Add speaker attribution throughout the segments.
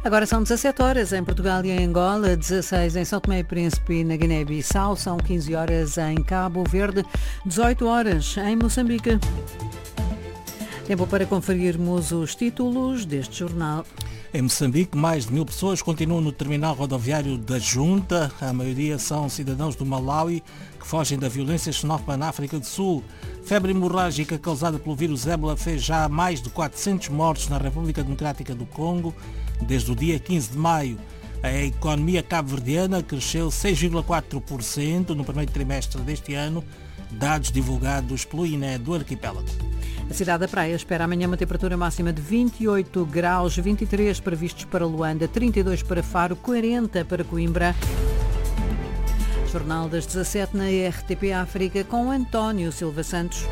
Speaker 1: Agora são 17 horas em Portugal e em Angola, 16 em São Tomé e Príncipe e na Guiné-Bissau, são 15 horas em Cabo Verde, 18 horas em Moçambique. Tempo para conferirmos os títulos deste jornal.
Speaker 2: Em Moçambique, mais de 1000 pessoas continuam no terminal rodoviário da Junta. A maioria são cidadãos do Malawi que fogem da violência xenófoba na África do Sul. Febre hemorrágica causada pelo vírus ébola fez já mais de 400 mortos na República Democrática do Congo desde o dia 15 de maio. A economia cabo-verdiana cresceu 6,4% no primeiro trimestre deste ano, dados divulgados pelo INE do arquipélago.
Speaker 1: A cidade da Praia espera amanhã uma temperatura máxima de 28 graus, 23 previstos para Luanda, 32 para Faro, 40 para Coimbra. Jornal das 17 na RTP África com António Silva Santos.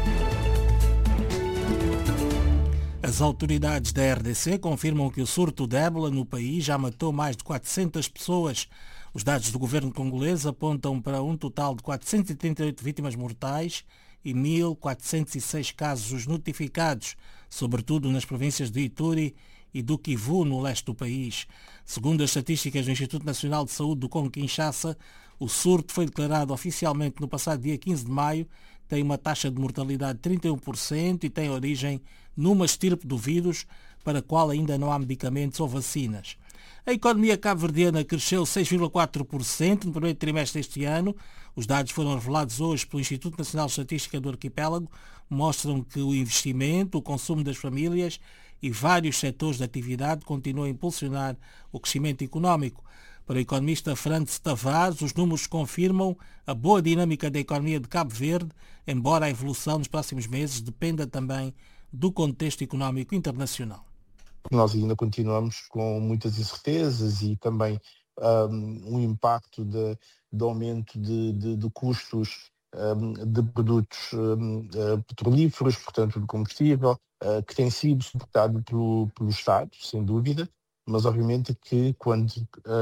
Speaker 2: As autoridades da RDC confirmam que o surto de ébola no país já matou mais de 400 pessoas. Os dados do governo congolês apontam para um total de 438 vítimas mortais e 1.406 casos notificados, sobretudo nas províncias de Ituri e do Kivu, no leste do país. Segundo as estatísticas do Instituto Nacional de Saúde do Congo-Kinshasa, o surto foi declarado oficialmente no passado dia 15 de maio, tem uma taxa de mortalidade de 31% e tem origem numa estirpe do vírus para a qual ainda não há medicamentos ou vacinas. A economia cabo-verdiana cresceu 6,4% no primeiro trimestre deste ano. Os dados foram revelados hoje pelo Instituto Nacional de Estatística do Arquipélago. Mostram que o investimento, o consumo das famílias e vários setores de atividade continuam a impulsionar o crescimento económico. Para o economista Franz Tavares, os números confirmam a boa dinâmica da economia de Cabo Verde, embora a evolução nos próximos meses dependa também do contexto económico internacional.
Speaker 3: Nós ainda continuamos com muitas incertezas e também um impacto de aumento de custos de produtos petrolíferos, portanto de combustível, que tem sido suportado pelo Estado, sem dúvida, mas obviamente que quando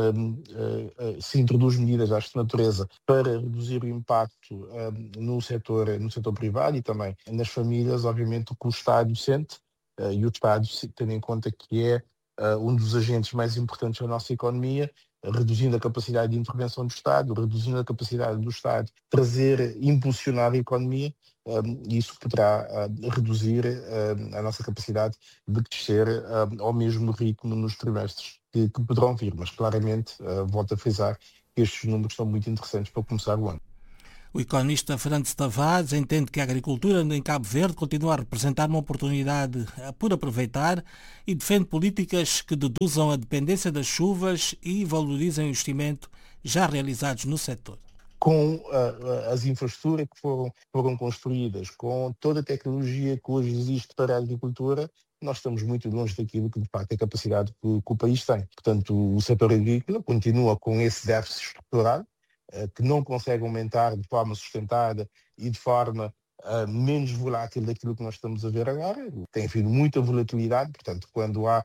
Speaker 3: se introduz medidas desta natureza para reduzir o impacto no setor privado e também nas famílias, obviamente que o Estado sente, e o Estado, tendo em conta que é um dos agentes mais importantes da nossa economia, reduzindo a capacidade de intervenção do Estado, reduzindo a capacidade do Estado de impulsionar a economia, isso poderá reduzir a nossa capacidade de crescer ao mesmo ritmo nos trimestres que poderão vir. Mas claramente, volto a frisar, que estes números são muito interessantes para começar o ano.
Speaker 2: O economista Franz Tavares entende que a agricultura em Cabo Verde continua a representar uma oportunidade por aproveitar e defende políticas que deduzam a dependência das chuvas e valorizem o investimento já realizados no setor.
Speaker 3: Com as infraestruturas que foram construídas, com toda a tecnologia que hoje existe para a agricultura, nós estamos muito longe daquilo que de facto é a capacidade que o país tem. Portanto, o setor agrícola continua com esse déficit estrutural, que não consegue aumentar de forma sustentada e de forma menos volátil daquilo que nós estamos a ver agora. Tem havido muita volatilidade, portanto, quando há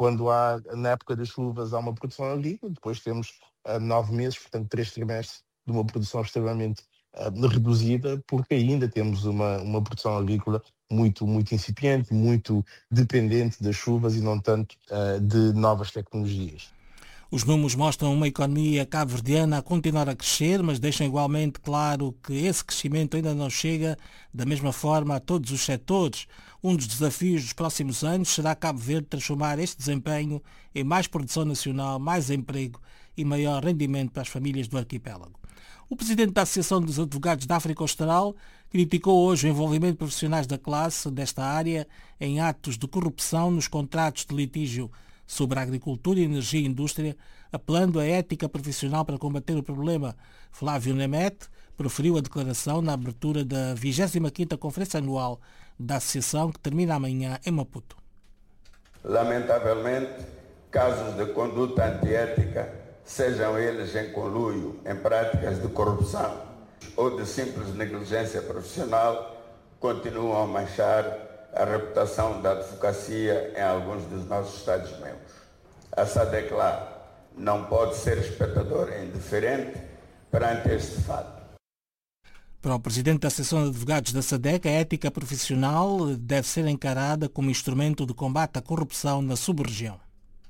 Speaker 3: na época das chuvas há uma produção agrícola, depois temos 9 meses, portanto 3 trimestres de uma produção extremamente reduzida, porque ainda temos uma produção agrícola muito, muito incipiente, muito dependente das chuvas e não tanto de novas tecnologias.
Speaker 2: Os números mostram uma economia cabo-verdiana a continuar a crescer, mas deixam igualmente claro que esse crescimento ainda não chega da mesma forma a todos os setores. Um dos desafios dos próximos anos será Cabo Verde transformar este desempenho em mais produção nacional, mais emprego e maior rendimento para as famílias do arquipélago. O presidente da Associação dos Advogados da África Austral criticou hoje o envolvimento de profissionais da classe desta área em atos de corrupção nos contratos de litígio sobre a agricultura, energia e indústria, apelando à ética profissional para combater o problema. Flávio Nemeth proferiu a declaração na abertura da 25ª Conferência Anual da Associação, que termina amanhã em Maputo.
Speaker 4: Lamentavelmente, casos de conduta antiética, sejam eles em conluio em práticas de corrupção ou de simples negligência profissional, continuam a manchar a reputação da advocacia em alguns dos nossos Estados-membros. A SADECLA não pode ser espectador indiferente perante este fato.
Speaker 2: Para o presidente da Associação de Advogados da SADEC, a ética profissional deve ser encarada como instrumento de combate à corrupção na sub-região.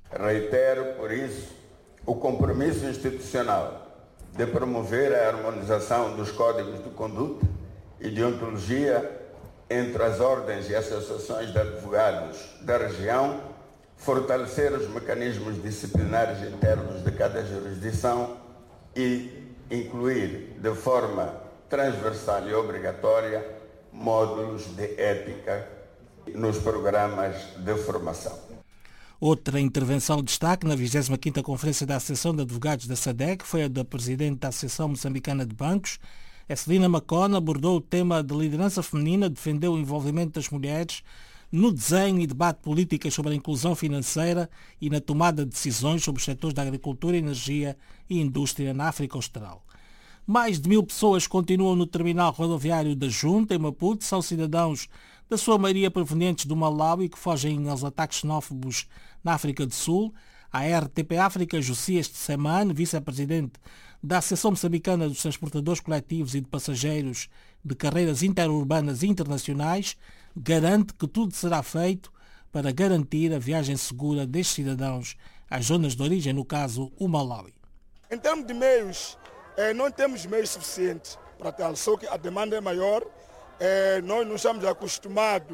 Speaker 4: Reitero, por isso, o compromisso institucional de promover a harmonização dos códigos de conduta e de ontologia entre as ordens e associações de advogados da região, fortalecer os mecanismos disciplinares internos de cada jurisdição e incluir de forma transversal e obrigatória módulos de ética nos programas de formação.
Speaker 2: Outra intervenção de destaque na 25ª Conferência da Associação de Advogados da SADC foi a da Presidente da Associação Moçambicana de Bancos. Celina Macona abordou o tema de liderança feminina, defendeu o envolvimento das mulheres no desenho e debate de políticas sobre a inclusão financeira e na tomada de decisões sobre os setores da agricultura, energia e indústria na África Austral. Mais de 1000 pessoas continuam no terminal rodoviário da Junta, em Maputo. São cidadãos, da sua maioria provenientes do Malawi, que fogem aos ataques xenófobos na África do Sul. A RTP África, Josias de Semane, vice-presidente da Associação Moçambicana dos Transportadores Coletivos e de Passageiros de Carreiras Interurbanas e Internacionais, garante que tudo será feito para garantir a viagem segura destes cidadãos às zonas de origem, no caso o Malawi.
Speaker 5: Em termos de meios, não temos meios suficientes para tal, só que a demanda é maior. Nós não estamos acostumados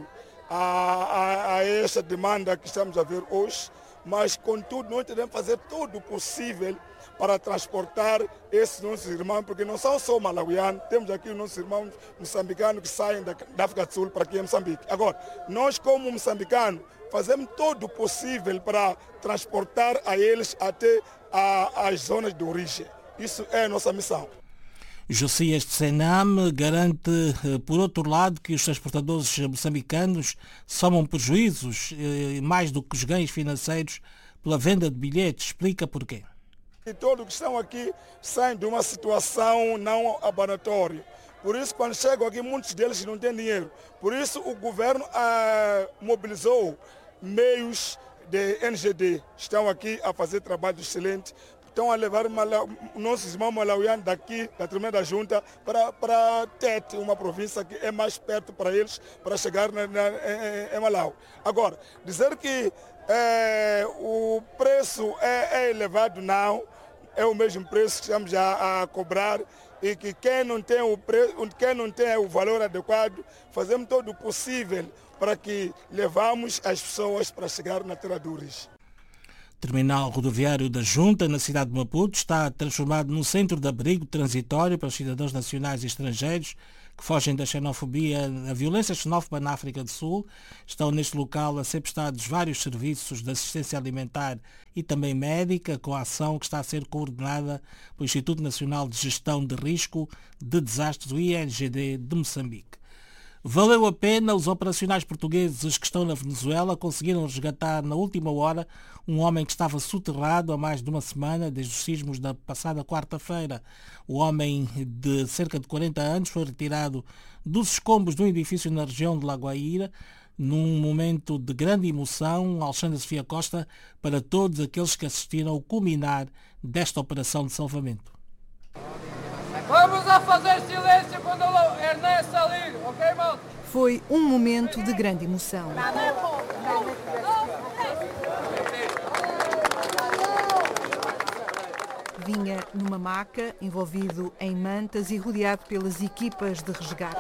Speaker 5: a essa demanda que estamos a ver hoje, mas contudo nós teremos que fazer tudo o possível para transportar esses nossos irmãos, porque não são só malauianos, temos aqui os nossos irmãos moçambicanos que saem da África do Sul para aqui em Moçambique. Agora, nós como moçambicanos fazemos todo o possível para transportar a eles até as zonas de origem. Isso é a nossa missão.
Speaker 2: Josias de Sename garante, por outro lado, que os transportadores moçambicanos somam prejuízos mais do que os ganhos financeiros pela venda de bilhetes. Explica porquê.
Speaker 5: E todos que estão aqui saem de uma situação não abanatória. Por isso, quando chegam aqui, muitos deles não têm dinheiro. Por isso, o governo mobilizou meios de NGD. Estão aqui a fazer trabalho excelente. Estão a levar nossos irmãos malauianos daqui, da Tremenda Junta, para Tete, uma província que é mais perto para eles, para chegar em Malau. Agora, dizer que o preço é elevado, não. É o mesmo preço que estamos a cobrar e que quem não tem o valor adequado, fazemos todo o possível para que levamos as pessoas para chegar na terra de origem.
Speaker 2: Terminal rodoviário da Junta, na cidade de Maputo, está transformado num centro de abrigo transitório para os cidadãos nacionais e estrangeiros que fogem da xenofobia, da violência xenófoba na África do Sul. Estão neste local a ser prestados vários serviços de assistência alimentar e também médica, com a ação que está a ser coordenada pelo Instituto Nacional de Gestão de Risco de Desastres, o INGD de Moçambique. Valeu a pena. Os operacionais portugueses que estão na Venezuela conseguiram resgatar na última hora um homem que estava soterrado há mais de uma semana, desde os sismos da passada quarta-feira. O homem de cerca de 40 anos foi retirado dos escombros de um edifício na região de Lagoaíra, num momento de grande emoção. Alexandre Sofia Costa, para todos aqueles que assistiram ao culminar desta operação de salvamento.
Speaker 6: Vamos a fazer silêncio quando o Ernesto sair, ok, malta?
Speaker 7: Foi um momento de grande emoção. Vinha numa maca, envolvido em mantas e rodeado pelas equipas de resgate.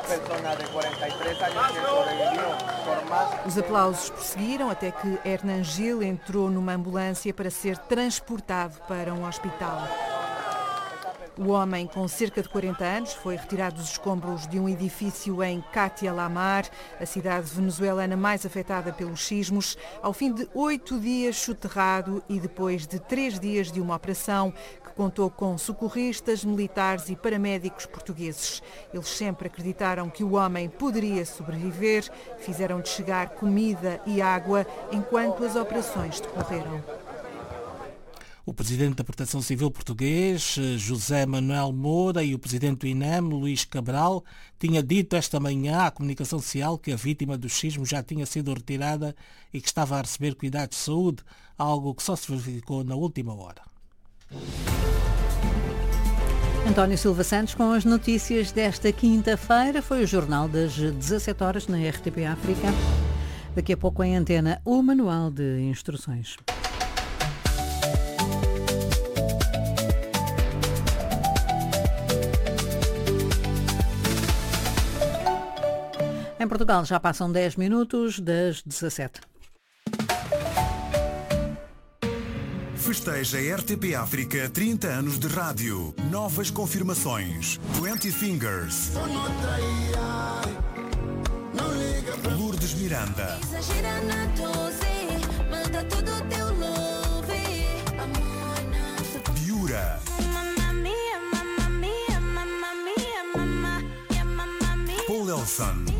Speaker 7: Os aplausos prosseguiram até que Hernan Gil entrou numa ambulância para ser transportado para um hospital. O homem, com cerca de 40 anos, foi retirado dos escombros de um edifício em Katia Lamar, a cidade venezuelana mais afetada pelos sismos, ao fim de 8 dias soterrado e depois de 3 dias de uma operação que contou com socorristas, militares e paramédicos portugueses. Eles sempre acreditaram que o homem poderia sobreviver, fizeram-lhe chegar comida e água enquanto as operações decorreram.
Speaker 2: O Presidente da Proteção Civil português, José Manuel Moura, e o Presidente do INEM, Luís Cabral, tinha dito esta manhã à comunicação social que a vítima dos sismos já tinha sido retirada e que estava a receber cuidados de saúde, algo que só se verificou na última hora.
Speaker 1: António Silva Santos com as notícias desta quinta-feira. Foi o jornal das 17 horas na RTP África. Daqui a pouco em antena o manual de instruções. Em Portugal já passam 10 minutos das 17.
Speaker 8: Festeja RTP África 30 anos de rádio. Novas confirmações. 20 Fingers. Lourdes Miranda. Biura. Paul Elson.